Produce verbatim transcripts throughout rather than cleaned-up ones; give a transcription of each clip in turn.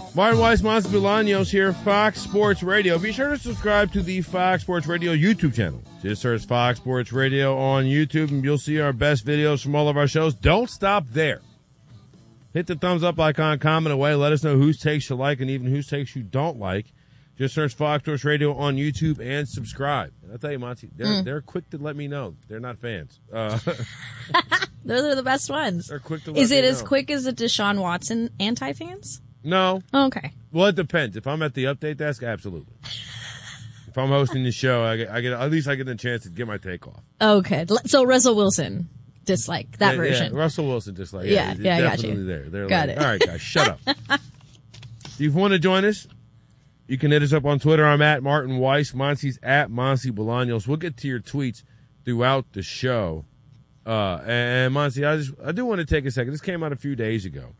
Martin Weiss, Monty Bolaños here, Fox Sports Radio. Be sure to subscribe to the Fox Sports Radio YouTube channel. Just search Fox Sports Radio on YouTube, and you'll see our best videos from all of our shows. Don't stop there. Hit the thumbs up icon, comment away. Let us know whose takes you like and even whose takes you don't like. Just search Fox Sports Radio on YouTube and subscribe. And I'll tell you, Monty, they're, mm. they're quick to let me know. They're not fans. Uh, Those are the best ones. They're quick to let Is it me as know. quick as the Deshaun Watson anti-fans? No. Oh, okay. Well, it depends. If I'm at the update desk, absolutely. If I'm hosting the show, I get, I get at least I get a chance to get my take off. Okay. So Russell Wilson, dislike that yeah, version. Yeah, Russell Wilson, dislike. Yeah, Yeah, yeah, I got definitely you. there. They're got like, it. All right, guys, shut up. If you want to join us, you can hit us up on Twitter. I'm at Martin Weiss. Monty's at Monty Bolaños. We'll get to your tweets throughout the show. Uh, and Monty, I just I do want to take a second. This came out a few days ago.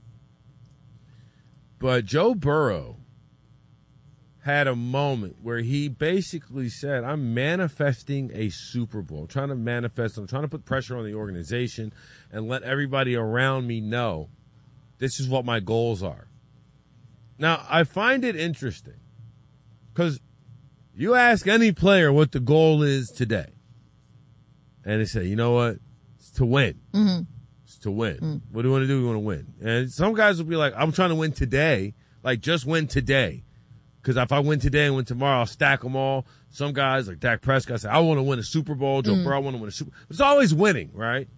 But Joe Burrow had a moment where he basically said, I'm manifesting a Super Bowl. I'm trying to manifest. I'm trying to put pressure on the organization and let everybody around me know this is what my goals are. Now, I find it interesting because you ask any player what the goal is today, and they say, you know what? It's to win. Mm-hmm. It's to win. Mm. What do you want to do? We want to win. And some guys will be like, I'm trying to win today. Like, just win today. Because if I win today and win tomorrow, I'll stack them all. Some guys, like Dak Prescott, say, I want to win a Super Bowl. Joe mm. Burrow, I want to win a Super Bowl. It's always winning, right?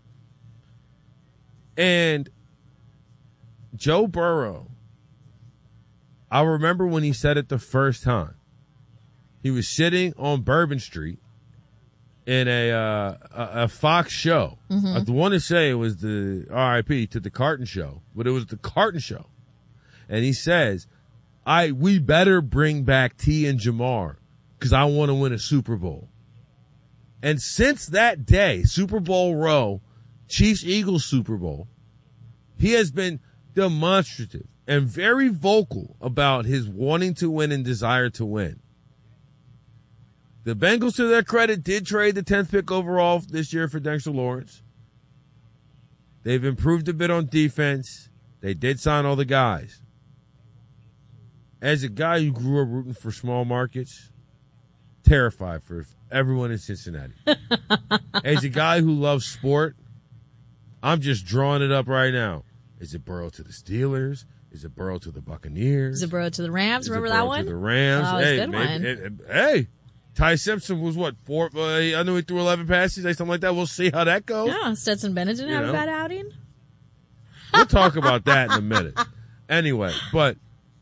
And Joe Burrow, I remember when he said it the first time. He was sitting on Bourbon Street in a uh, a, a Fox show. Mm-hmm. I want to say it was the R I P to the Carton Show, but it was the Carton Show. And he says, I we better bring back T and Jamar because I want to win a Super Bowl. And since that day, Super Bowl row, Chiefs-Eagles Super Bowl, he has been demonstrative and very vocal about his wanting to win and desire to win. The Bengals, to their credit, did trade the tenth pick overall this year for Dexter Lawrence. They've improved a bit on defense. They did sign all the guys. As a guy who grew up rooting for small markets, terrified for everyone in Cincinnati. As a guy who loves sport, I'm just drawing it up right now. Is it Burrow to the Steelers? Is it Burrow to the Buccaneers? Is it Burrow to the Rams? Is Remember it that Burrow one? To the Rams. Oh, hey, good maybe, one. It, it, hey, Ty Simpson was what four? Uh, I knew he threw eleven passes, like something like that. We'll see how that goes. Yeah, Stetson Bennett didn't You have know. a bad outing. We'll talk about that in a minute. Anyway, but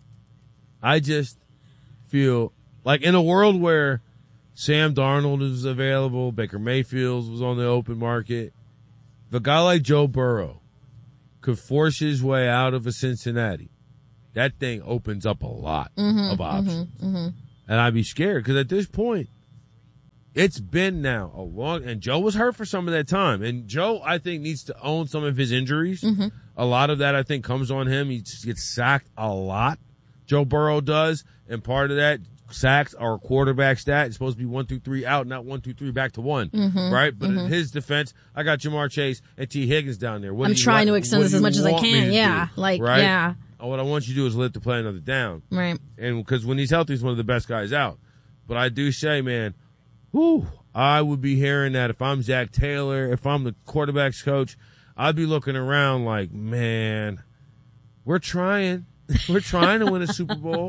I just feel like in a world where Sam Darnold is available, Baker Mayfield was on the open market, if a guy like Joe Burrow could force his way out of a Cincinnati, that thing opens up a lot mm-hmm, of options. Mm-hmm, mm-hmm. And I'd be scared because at this point, it's been now a long, and Joe was hurt for some of that time. And Joe, I think, needs to own some of his injuries. Mm-hmm. A lot of that, I think, comes on him. He just gets sacked a lot. Joe Burrow does. And part of that, sacks are a quarterback stat. It's supposed to be one, two, three out, not one, two, three back to one. Mm-hmm, right? But mm-hmm. in his defense, I got Jamar Chase and T. Higgins down there. What I'm do you trying like, to extend what this do as you much as I want me can. to Yeah. do? Like, right? yeah. What I want you to do is live to play another down. Right. And because when he's healthy, he's one of the best guys out. But I do say, man, whew, I would be hearing that if I'm Zach Taylor, if I'm the quarterback's coach, I'd be looking around like, man, we're trying. We're trying to win a Super Bowl.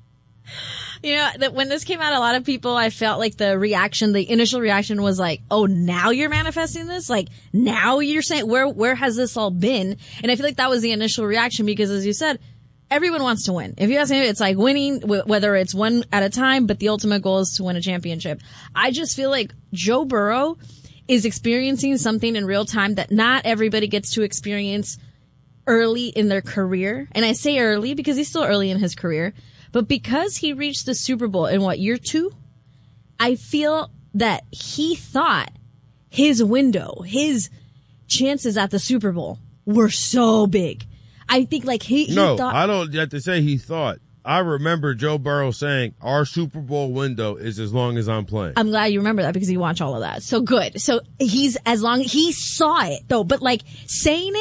You know, that when this came out, a lot of people, I felt like the reaction, the initial reaction was like, oh, now you're manifesting this? Like, now you're saying, where, where has this all been? And I feel like that was the initial reaction because, as you said, everyone wants to win. If you ask me, it's like winning, whether it's one at a time, but the ultimate goal is to win a championship. I just feel like Joe Burrow is experiencing something in real time that not everybody gets to experience early in their career. And I say early because he's still early in his career. But because he reached the Super Bowl in what, year two? I feel that he thought his window, his chances at the Super Bowl were so big. I think like he, he no, thought. I don't have to say he thought. I remember Joe Burrow saying our Super Bowl window is as long as I'm playing. I'm glad you remember that because you watch all of that. So good. So he's as long, he saw it though, but like saying it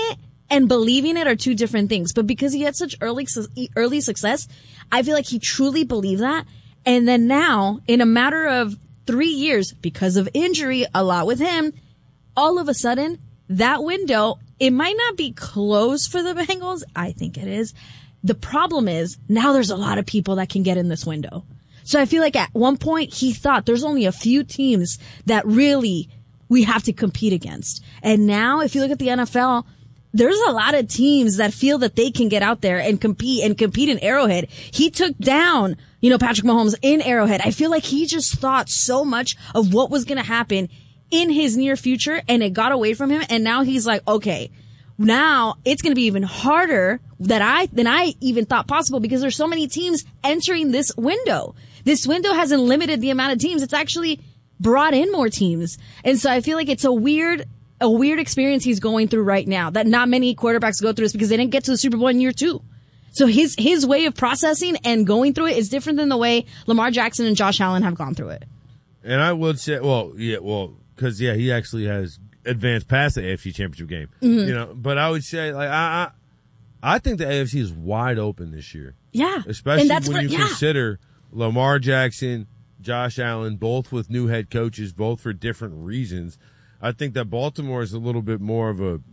and believing it are two different things. But because he had such early, early success, I feel like he truly believed that. And then now, in a matter of three years, because of injury, a lot with him, all of a sudden, that window, it might not be closed for the Bengals. I think it is. The problem is now there's a lot of people that can get in this window. So I feel like at one point he thought there's only a few teams that really we have to compete against. And now if you look at the N F L, there's a lot of teams that feel that they can get out there and compete and compete in Arrowhead. He took down, you know, Patrick Mahomes in Arrowhead. I feel like he just thought so much of what was going to happen in his near future and it got away from him. And now he's like, okay, now it's going to be even harder that I, than I even thought possible because there's so many teams entering this window. This window hasn't limited the amount of teams. It's actually brought in more teams. And so I feel like it's a weird, a weird experience he's going through right now that not many quarterbacks go through is because they didn't get to the Super Bowl in year two. So his, his way of processing and going through it is different than the way Lamar Jackson and Josh Allen have gone through it. And I would say, well, yeah, well, cause yeah, he actually has advanced past the A F C Championship game, mm-hmm. you know, but I would say like, I, I, I think the A F C is wide open this year. Yeah. Especially and that's when what, you yeah. consider Lamar Jackson, Josh Allen, both with new head coaches, both for different reasons. I think that Baltimore is a little bit more of a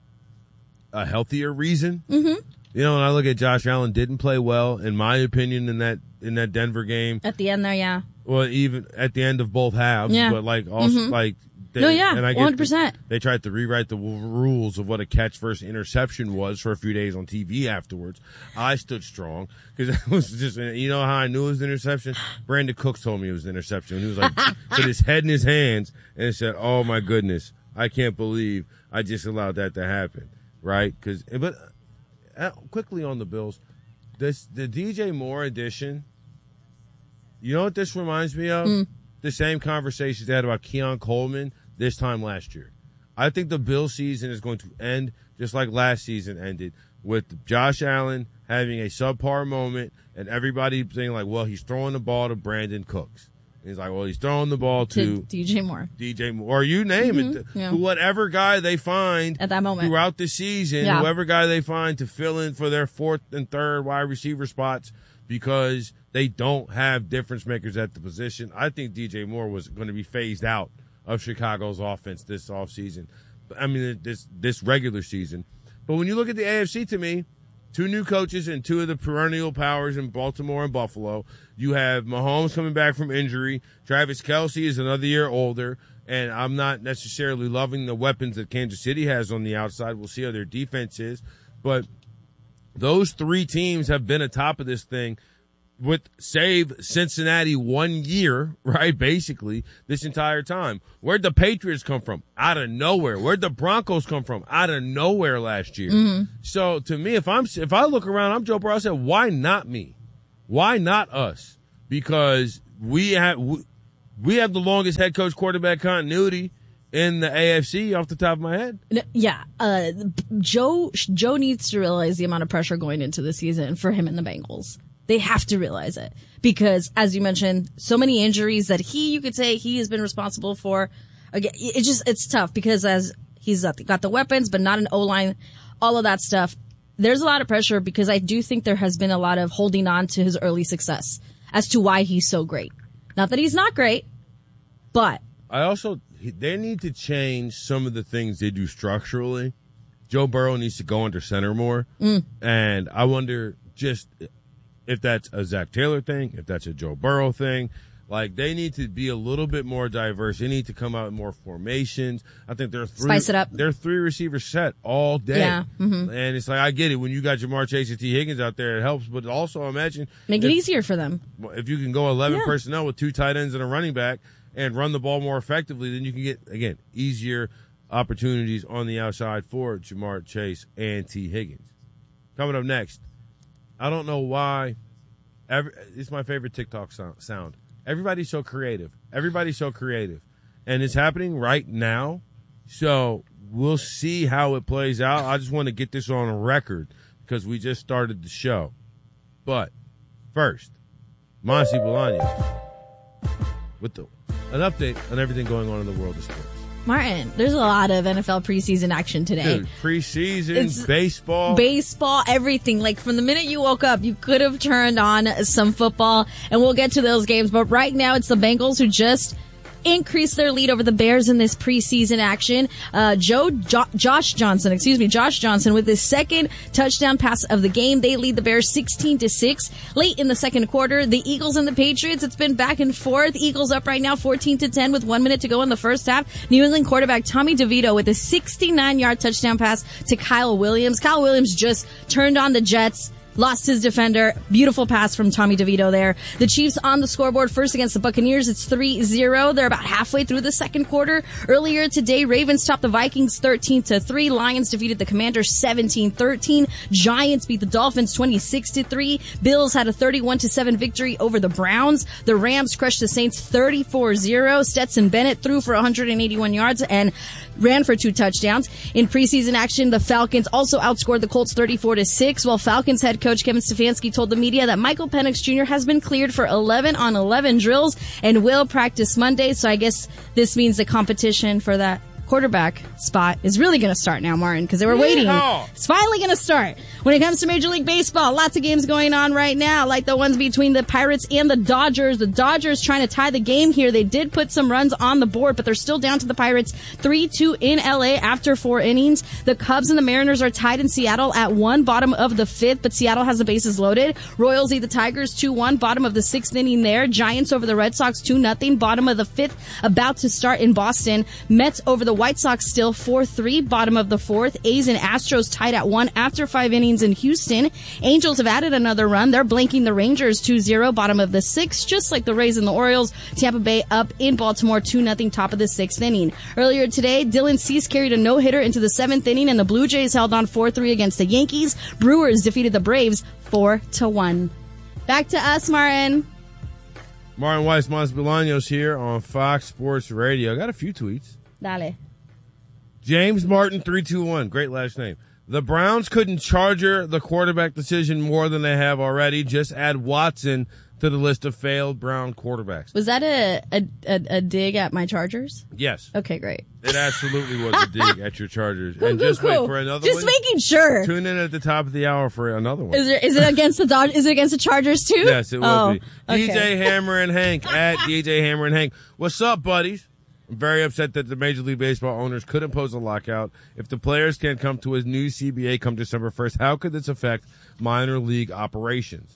a healthier reason. Mm-hmm. You know, when I look at Josh Allen, didn't play well, in my opinion, in that in that Denver game. At the end there, yeah. Well, even at the end of both halves, yeah. but like also mm-hmm. like. They, no, yeah, and I one hundred percent. They, they tried to rewrite the rules of what a catch versus interception was for a few days on T V afterwards. I stood strong because it was just, you know how I knew it was an interception? Brandon Cooks told me it was an interception. He was like, put his head in his hands and said, oh my goodness, I can't believe I just allowed that to happen. Right? Cause, but uh, quickly on the Bills, this, the D J Moore edition, you know what this reminds me of? Mm. The same conversations they had about Keon Coleman this time last year. I think the Bills season is going to end just like last season ended, with Josh Allen having a subpar moment and everybody saying like, well, he's throwing the ball to Brandon Cooks. And he's like, well, he's throwing the ball to, to D J Moore. D J Moore, or you name mm-hmm. it, yeah. to whatever guy they find at that moment throughout the season, yeah. whoever guy they find to fill in for their fourth and third wide receiver spots because they don't have difference makers at the position. I think D J Moore was going to be phased out of Chicago's offense this offseason. I mean, this this regular season. But when you look at the A F C, to me, two new coaches and two of the perennial powers in Baltimore and Buffalo. You have Mahomes coming back from injury. Travis Kelce is another year older. And I'm not necessarily loving the weapons that Kansas City has on the outside. We'll see how their defense is. But those three teams have been atop of this thing with save Cincinnati one year, right, basically, this entire time. Where'd the Patriots come from? Out of nowhere. Where'd the Broncos come from? Out of nowhere last year. Mm-hmm. So, to me, if I'm if I look around, I'm Joe Burrow, I said, why not me? Why not us? Because we have, we, we have the longest head coach quarterback continuity in the A F C off the top of my head. Yeah. Uh, Joe, Joe needs to realize the amount of pressure going into the season for him and the Bengals. They have to realize it because, as you mentioned, so many injuries that he, you could say he has been responsible for. Again, it just, it's tough because as he's got the weapons, but not an O-line, all of that stuff. There's a lot of pressure because I do think there has been a lot of holding on to his early success as to why he's so great. Not that he's not great, but I also, they need to change some of the things they do structurally. Joe Burrow needs to go under center more. Mm. And I wonder just if that's a Zach Taylor thing, if that's a Joe Burrow thing. Like, they need to be a little bit more diverse. They need to come out with more formations. I think they're three, spice it up. They're three receiver set all day. Yeah. Mm-hmm. And it's like, I get it. When you got Jamar Chase and T. Higgins out there, it helps. But also imagine. Make if, it easier for them. If you can go eleven yeah. personnel with two tight ends and a running back and run the ball more effectively, then you can get, again, easier opportunities on the outside for Jamar Chase and T. Higgins. Coming up next, I don't know why. Every, it's my favorite TikTok sound. Everybody's so creative. Everybody's so creative. And it's happening right now. So we'll see how it plays out. I just want to get this on record because we just started the show. But first, Monty Bolaños with the, an update on everything going on in the world of sports. Martin, there's a lot of N F L preseason action today. Dude, preseason, It's baseball. Baseball, everything. Like from the minute you woke up, you could have turned on some football, and we'll get to those games. But right now, it's the Bengals who just increase their lead over the Bears in this preseason action. Uh, Joe, jo- Josh Johnson, excuse me, Josh Johnson with his second touchdown pass of the game. They lead the Bears sixteen to six. Late in the second quarter, the Eagles and the Patriots, it's been back and forth. Eagles up right now fourteen to ten with one minute to go in the first half. New England quarterback Tommy DeVito with a sixty-nine yard touchdown pass to Kyle Williams. Kyle Williams just turned on the Jets. Lost his defender. Beautiful pass from Tommy DeVito there. The Chiefs on the scoreboard first against the Buccaneers. It's three zero. They're about halfway through the second quarter. Earlier today, Ravens topped the Vikings thirteen to three. Lions defeated the Commanders seventeen thirteen. Giants beat the Dolphins twenty-six to three. Bills had a thirty-one to seven victory over the Browns. The Rams crushed the Saints thirty-four zero. Stetson Bennett threw for one hundred eighty-one yards and ran for two touchdowns. In preseason action, the Falcons also outscored the Colts thirty-four to six, while Falcons head coach Kevin Stefanski told the media that Michael Penix Junior has been cleared for eleven on eleven drills and will practice Monday. So I guess this means the competition for that quarterback spot is really going to start now, Martin, because they were waiting. Yeehaw! It's finally going to start. When it comes to Major League Baseball, lots of games going on right now, like the ones between the Pirates and the Dodgers. The Dodgers trying to tie the game here. They did put some runs on the board, but they're still down to the Pirates three two in L A after four innings. The Cubs and the Mariners are tied in Seattle at one, bottom of the fifth, but Seattle has the bases loaded. Royals lead the Tigers two one, bottom of the sixth inning there. Giants over the Red Sox two nothing, bottom of the fifth, about to start in Boston. Mets over the White Sox still four three, bottom of the fourth. A's and Astros tied at one after five innings in Houston. Angels have added another run. They're blanking the Rangers two zero, bottom of the sixth, just like the Rays and the Orioles. Tampa Bay up in Baltimore two nothing, top of the sixth inning. Earlier today, Dylan Cease carried a no-hitter into the seventh inning, and the Blue Jays held on four three against the Yankees. Brewers defeated the Braves four to one. Back to us, Martin. Martin Weiss Montes here on Fox Sports Radio. I got a few tweets. Dale. James Martin three two one, great last name. The Browns couldn't charger the quarterback decision more than they have already. Just add Watson to the list of failed Brown quarterbacks. Was that a, a, a, a dig at my Chargers? Yes. Okay, great. It absolutely was a dig at your Chargers. Cool, and cool, just cool. wait for another just one. Just making sure. Tune in at the top of the hour for another one. Is it, is it against the Dodgers? Is it against the Chargers too? Yes, it will oh, be. okay. D J Hammer and Hank at D J Hammer and Hank. What's up, buddies? I'm very upset that the Major League Baseball owners could impose a lockout. If the players can't come to a new C B A come December first, how could this affect minor league operations?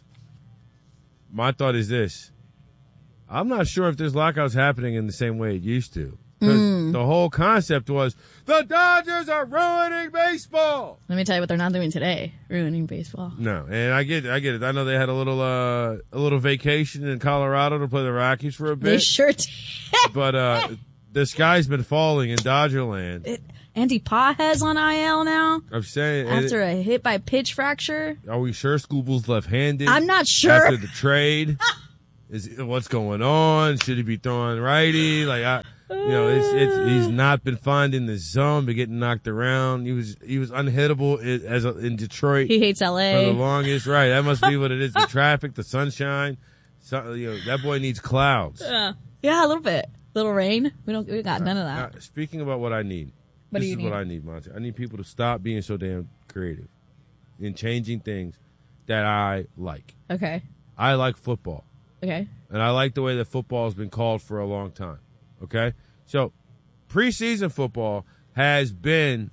My thought is this. I'm not sure if this lockout's happening in the same way it used to. Mm. The whole concept was, the Dodgers are ruining baseball. Let me tell you what they're not doing today. Ruining baseball. No, and I get it. I get it. I know they had a little uh, a little vacation in Colorado to play the Rockies for a bit. They sure did. But uh, the sky's been falling in Dodgerland. It, Andy Pages on I L now. I'm saying after it, a hit by pitch fracture. Are we sure Scooble's left-handed? I'm not sure. After the trade, is what's going on? Should he be throwing righty? Like I, you know, it's it's he's not been finding the zone, but getting knocked around. He was he was unhittable as a, in Detroit. He hates L A for the longest. Right, that must be what it is. The traffic, the sunshine. So, you know, that boy needs clouds. Yeah, yeah, a little bit. Little rain. We don't. We got none of that. Now, speaking about what I need, what this do you is need? what I need, Monty. I need people to stop being so damn creative in changing things that I like. Okay. I like football. Okay. And I like the way that football has been called for a long time. Okay? So, preseason football has been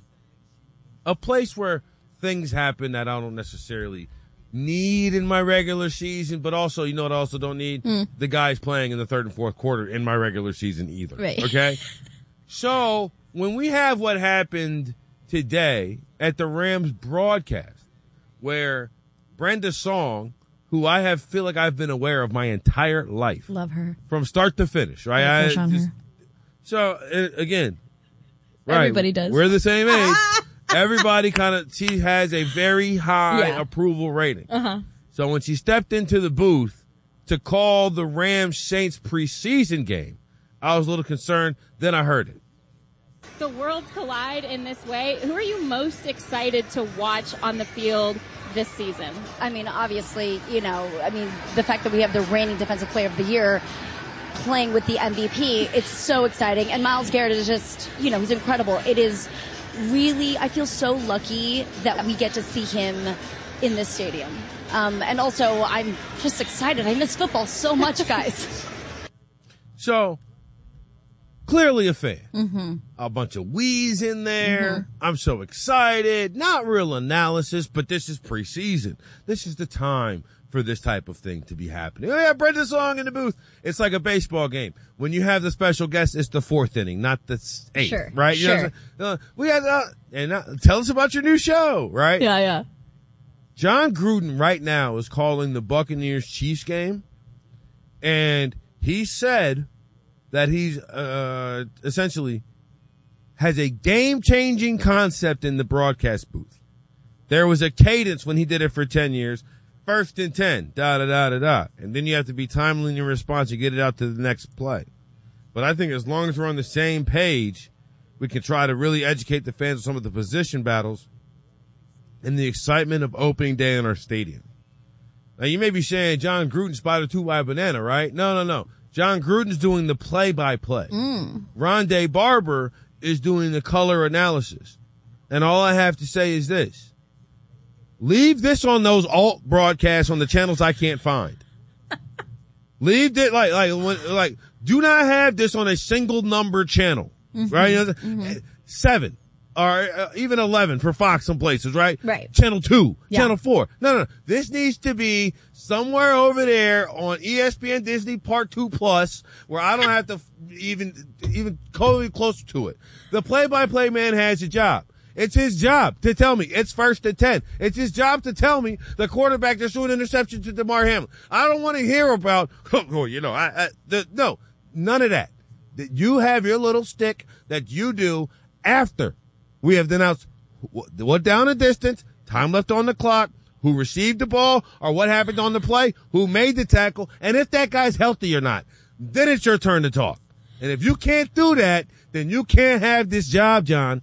a place where things happen that I don't necessarily need in my regular season, but also, you know what I also don't need? Mm. The guys playing in the third and fourth quarter in my regular season either. Right. Okay? So, when we have what happened today at the Rams broadcast, where Brenda Song, who I have feel like I've been aware of my entire life. Love her. From start to finish, right? I I on just, her. So, uh, again, right. Everybody does. We're the same age. Everybody kind of, she has a very high Yeah. approval rating. Uh-huh. So when she stepped into the booth to call the Rams Saints preseason game, I was a little concerned. Then I heard it. The worlds collide in this way. Who are you most excited to watch on the field this season? I mean, obviously, you know, I mean, the fact that we have the reigning defensive player of the year playing with the M V P. It's so exciting. And Myles Garrett is just, you know, he's incredible. It is really, I feel so lucky that we get to see him in this stadium. Um, and also, I'm just excited. I miss football so much, guys. So, clearly a fan. Mm-hmm. A bunch of wheeze in there. Mm-hmm. I'm so excited. Not real analysis, but this is preseason. This is the time for this type of thing to be happening. Oh, yeah, Brenda Song in the booth. It's like a baseball game. When you have the special guest, it's the fourth inning, not the eighth, Sure, right? You sure. know what I'm saying? Uh, we had, uh, and uh, tell us about your new show, right? Yeah, yeah. John Gruden right now is calling the Buccaneers Chiefs game, and he said that he's uh, essentially has a game-changing concept in the broadcast booth. There was a cadence when he did it for ten years. First and ten, da-da-da-da-da. And then you have to be timely in your response. You get it out to the next play. But I think as long as we're on the same page, we can try to really educate the fans on some of the position battles and the excitement of opening day in our stadium. Now, you may be saying John Gruden spotted two by banana, right? No, no, no. John Gruden's doing the play-by-play. Mm. Rondé Barber is doing the color analysis. And all I have to say is this. Leave this on those alt broadcasts on the channels I can't find. Leave it like, like, when, like, do not have this on a single number channel, mm-hmm. right? You know, mm-hmm. Seven or uh, even eleven for Fox some places, right? Right. Channel two, yeah. channel four. No, no, no. This needs to be somewhere over there on E S P N Disney Part two Plus where I don't have to even, even go closer to it. The play-by-play man has a job. It's his job to tell me it's first and ten. It's his job to tell me the quarterback just threw an interception to DeMar Hamlin. I don't want to hear about, oh, you know, I, I the, no, none of that. You have your little stick that you do after we have announced what down the distance, time left on the clock, who received the ball, or what happened on the play, who made the tackle, and if that guy's healthy or not. Then it's your turn to talk. And if you can't do that, then you can't have this job, John.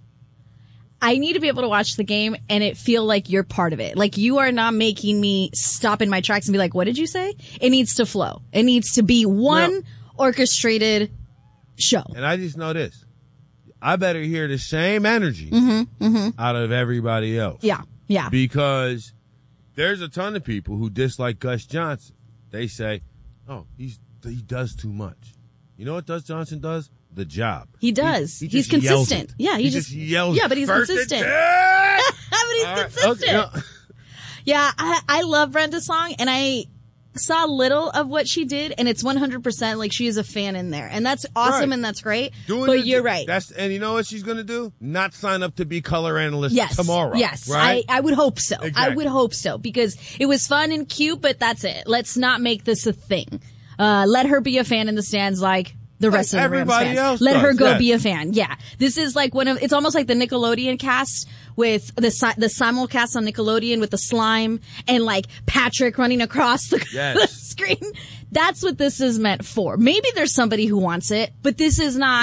I need to be able to watch the game and it feel like you're part of it. Like you are not making me stop in my tracks and be like, what did you say? It needs to flow. It needs to be one no. orchestrated show. And I just know this. I better hear the same energy mm-hmm, mm-hmm. out of everybody else. Yeah, yeah. Because there's a ton of people who dislike Gus Johnson. They say, oh, he's he does too much. You know what Gus Johnson does? The job. He does. He, he he's consistent. Yeah, he, he just, just yells. Yeah, but he's First consistent. but he's right. consistent. Okay. Yeah, I, I love Brenda Song, and I saw little of what she did, and it's one hundred percent like she is a fan in there, and that's awesome right. and that's great. Doing but it, you're right. That's and you know what she's going to do? Not sign up to be color analyst yes, tomorrow. Yes, right? I, I would hope so. Exactly. I would hope so because it was fun and cute, but that's it. Let's not make this a thing. Uh, let her be a fan in the stands, like. The rest like of the Rams everybody fans. else Let does, her go yes. be a fan. Yeah. This is like one of, it's almost like the Nickelodeon cast with the, si- the simulcast on Nickelodeon with the slime and like Patrick running across the, yes. the screen. That's what this is meant for. Maybe there's somebody who wants it, but this is not